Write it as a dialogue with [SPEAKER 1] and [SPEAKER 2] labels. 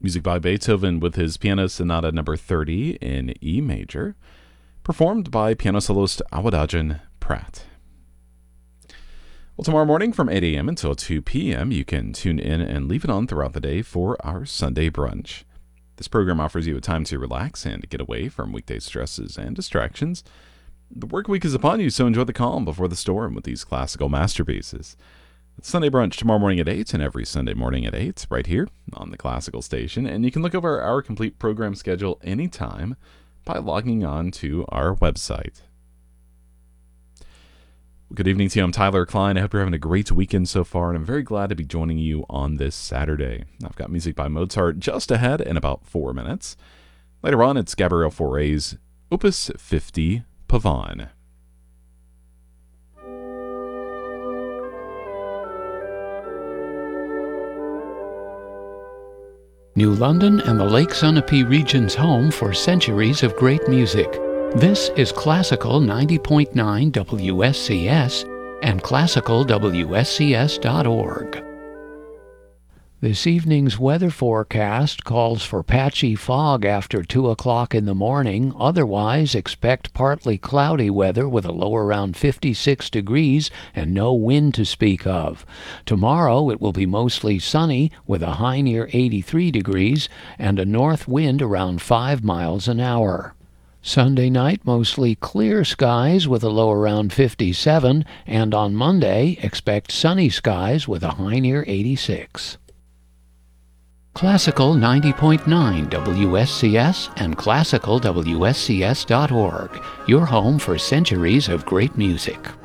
[SPEAKER 1] Music by Beethoven with his Piano Sonata number 30 in E major, performed by piano soloist Awadagin Pratt. Well, tomorrow morning from 8 a.m. until 2 p.m., you can tune in and leave it on throughout the day for our Sunday brunch. This program offers you a time to relax and get away from weekday stresses and distractions. The work week is upon you, so enjoy the calm before the storm with these classical masterpieces. It's Sunday brunch tomorrow morning at 8 and every Sunday morning at 8 right here on the Classical Station. And you can look over our complete program schedule anytime by logging on to our website. Good evening to you. I'm Tyler Klein. I hope you're having a great weekend so far, and I'm very glad to be joining you on this Saturday. I've got music by Mozart just ahead in about 4 minutes. Later on, it's Gabriel Fauré's Opus 50 Pavane.
[SPEAKER 2] New London and the Lake Sunapee region's home for centuries of great music. This is Classical 90.9 WSCS and classicalwscs.org. This evening's weather forecast calls for patchy fog after 2 o'clock in the morning. Otherwise, expect partly cloudy weather with a low around 56 degrees and no wind to speak of. Tomorrow it will be mostly sunny with a high near 83 degrees and a north wind around 5 miles an hour. Sunday night, mostly clear skies with a low around 57, and on Monday, expect sunny skies with a high near 86. Classical 90.9 WSCS and classicalwscs.org, your home for centuries of great music.